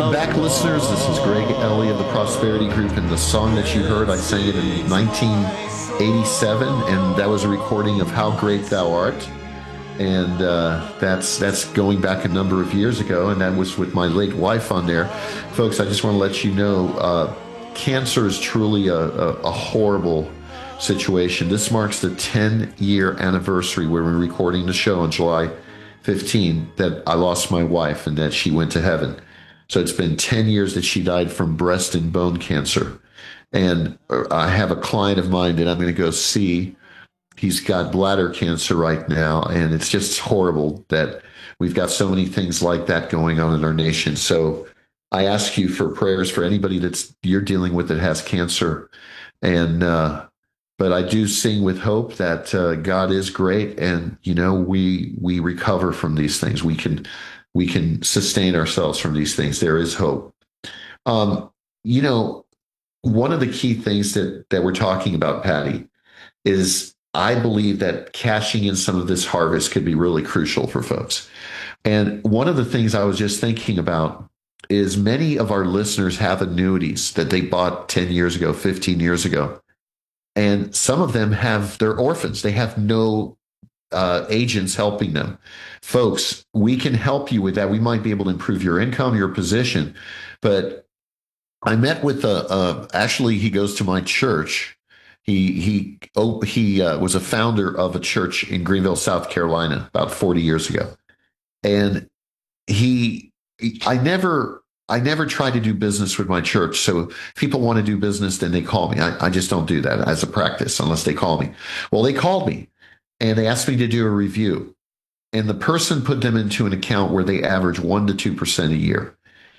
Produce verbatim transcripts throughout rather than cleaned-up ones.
Welcome back, listeners. This is Greg Ellie of the Prosperity Group, and the song that you heard, I sang it in nineteen eighty-seven, and that was a recording of How Great Thou Art. And uh, that's that's going back a number of years ago, and that was with my late wife on there. Folks, I just want to let you know, uh, cancer is truly a, a, a horrible situation. This marks the ten-year anniversary where we're recording the show on July fifteenth that I lost my wife and that she went to heaven. So it's been ten years that she died from breast and bone cancer. And I have a client of mine that I'm going to go see. He's got bladder cancer right now, and it's just horrible that we've got so many things like that going on in our nation. So I ask you for prayers for anybody that's you're dealing with that has cancer. And uh, but I do sing with hope that uh, God is great, and you know we we recover from these things. We can we can sustain ourselves from these things. There is hope. Um, you know, one of the key things that that we're talking about, Patty, is I believe that cashing in some of this harvest could be really crucial for folks. And one of the things I was just thinking about is many of our listeners have annuities that they bought ten years ago, fifteen years ago. And some of them have, they're orphans. They have no uh, agents helping them. Folks, we can help you with that. We might be able to improve your income, your position. But I met with a, a actually, he goes to my church. He he oh, he uh, was a founder of a church in Greenville, South Carolina, about forty years ago. And he, I never, I never try to do business with my church. So if people want to do business, then they call me. I, I just don't do that as a practice unless they call me. Well, they called me and they asked me to do a review. And the person put them into an account where they average one to two percent a year.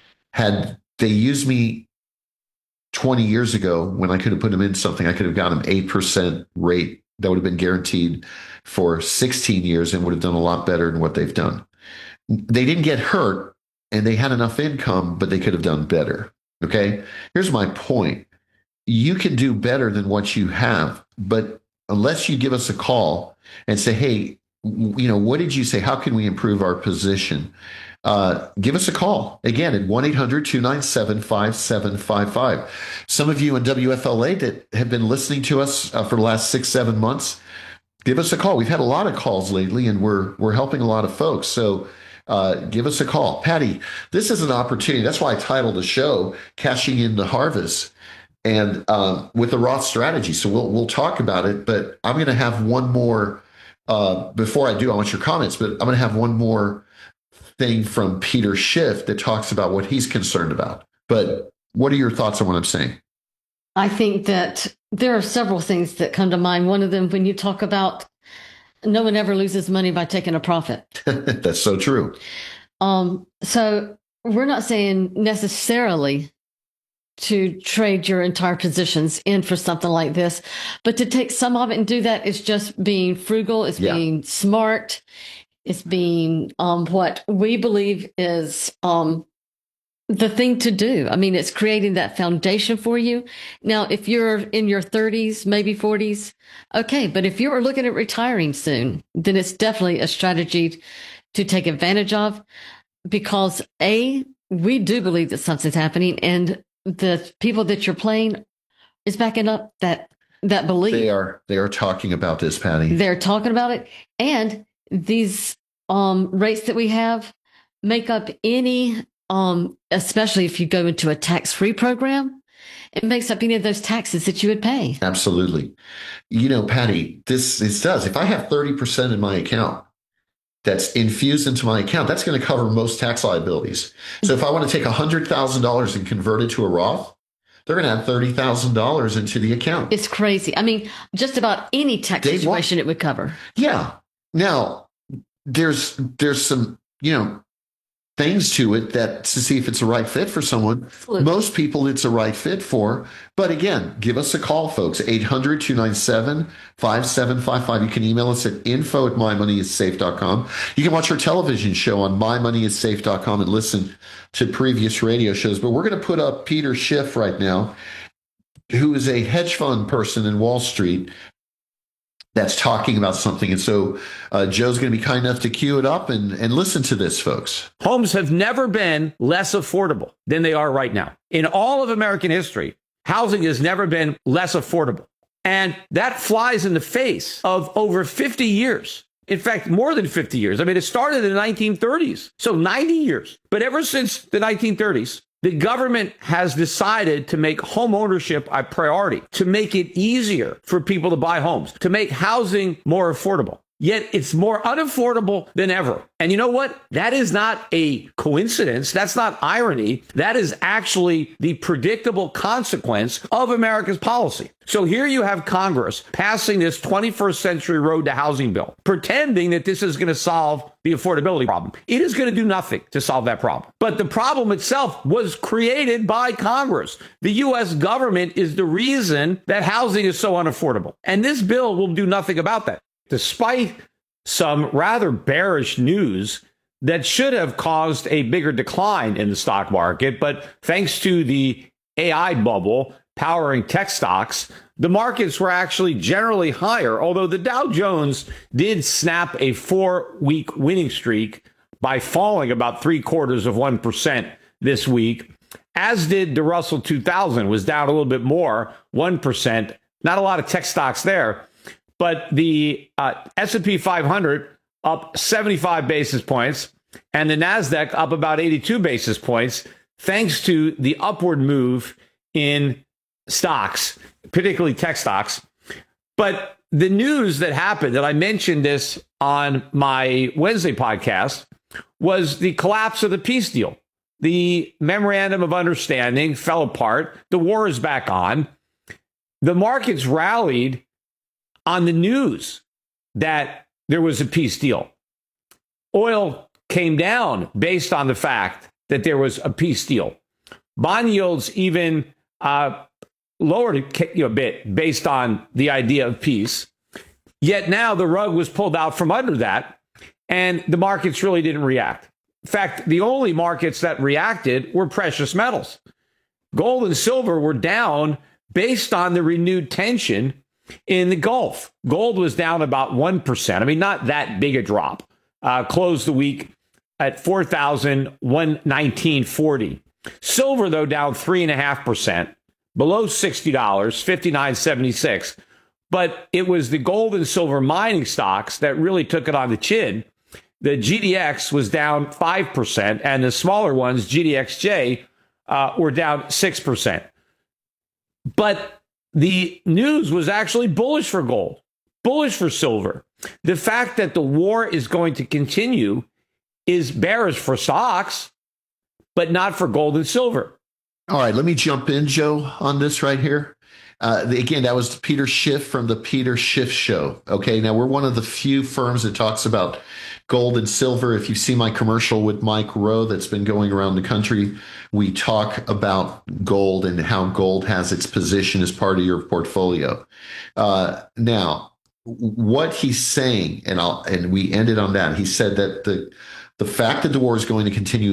Had they used me twenty years ago when I could have put them in something, I could have got them eight percent rate that would have been guaranteed for sixteen years and would have done a lot better than what they've done. They didn't get hurt and they had enough income, but they could have done better. Okay. Here's my point. You can do better than what you have, but unless you give us a call and say, hey, you know, what did you say? How can we improve our position? Uh, give us a call again at one eight hundred two nine seven five seven five five. Some of you in W F L A that have been listening to us uh, for the last six, seven months, give us a call. We've had a lot of calls lately and we're, we're helping a lot of folks. So uh, give us a call. Patty, this is an opportunity. That's why I titled the show, Cashing in the Harvest, and uh, with the Roth strategy. So we'll, we'll talk about it, but I'm going to have one more, uh, before I do, I want your comments, but I'm going to have one more thing from Peter Schiff that talks about what he's concerned about. But what are your thoughts on what I'm saying? I think that there are several things that come to mind. One of them, when you talk about no one ever loses money by taking a profit. That's so true. Um, so we're not saying necessarily to trade your entire positions in for something like this, but to take some of it and do that is just being frugal, it's yeah. being smart. It's being um, what we believe is um, the thing to do. I mean, it's creating that foundation for you. Now, if you're in your thirties, maybe forties, okay. But if you're looking at retiring soon, then it's definitely a strategy to take advantage of because A, we do believe that something's happening and the people that you're playing is backing up that, that belief. They are, they are talking about this, Patty. They're talking about it. And these um, rates that we have make up any, um, especially if you go into a tax-free program, it makes up any of those taxes that you would pay. Absolutely. You know, Patty, this, this does. If I have thirty percent in my account that's infused into my account, that's going to cover most tax liabilities. So if I want to take one hundred thousand dollars and convert it to a Roth, they're going to add thirty thousand dollars into the account. It's crazy. I mean, just about any tax they situation want, it would cover. Yeah. Now, there's there's some, you know, things to it that to see if it's a right fit for someone. Absolutely. Most people it's a right fit for. But again, give us a call, folks. eight hundred two nine seven five seven five five. You can email us at info at my money is safe dot com. You can watch our television show on my money is safe dot com and listen to previous radio shows. But we're going to put up Peter Schiff right now, who is a hedge fund person in Wall Street. that's talking about something. And so uh, Joe's going to be kind enough to cue it up and, and listen to this, folks. Homes have never been less affordable than they are right now. In all of American history, housing has never been less affordable. And that flies in the face of over fifty years. In fact, more than fifty years. I mean, it started in the nineteen thirties, so ninety years. But ever since the nineteen thirties, the government has decided to make home ownership a priority, to make it easier for people to buy homes, to make housing more affordable. Yet it's more unaffordable than ever. And you know what? That is not a coincidence. That's not irony. That is actually the predictable consequence of America's policy. So here you have Congress passing this twenty-first century road to housing bill, pretending that this is going to solve the affordability problem. It is going to do nothing to solve that problem. But the problem itself was created by Congress. The U S government is the reason that housing is so unaffordable. And this bill will do nothing about that. Despite some rather bearish news that should have caused a bigger decline in the stock market, but thanks to the A I bubble powering tech stocks, the markets were actually generally higher, although the Dow Jones did snap a four-week winning streak by falling about three quarters of one percent this week, as did the Russell two thousand, was down a little bit more, one percent. Not a lot of tech stocks there. But the uh, S and P five hundred up seventy-five basis points and the NASDAQ up about eighty-two basis points, thanks to the upward move in stocks, particularly tech stocks. But the news that happened, that I mentioned this on my Wednesday podcast, was the collapse of the peace deal. The memorandum of understanding fell apart. The war is back on. The markets rallied on the news that there was a peace deal. Oil came down based on the fact that there was a peace deal. Bond yields even uh, lowered a bit based on the idea of peace. Yet now the rug was pulled out from under that, and the markets really didn't react. In fact, the only markets that reacted were precious metals. Gold and silver were down based on the renewed tension in the Gulf. Gold was down about one percent. I mean, not that big a drop. Uh, closed the week at four thousand one hundred nineteen dollars and forty cents. Silver, though, down three point five percent, below sixty dollars, fifty-nine dollars and seventy-six cents. But it was the gold and silver mining stocks that really took it on the chin. The G D X was down five percent, and the smaller ones, G D X J, uh, were down six percent. But the news was actually bullish for gold, bullish for silver. The fact that the war is going to continue is bearish for stocks, but not for gold and silver. All right, let me jump in, Joe, on this right here. Uh, the, again, that was Peter Schiff from the Peter Schiff Show. Okay, now we're one of the few firms that talks about gold and silver. If you see my commercial with Mike Rowe that's been going around the country, we talk about gold and how gold has its position as part of your portfolio. Uh, now, what he's saying, and I'll and we ended on that. He said that the the fact that the war is going to continue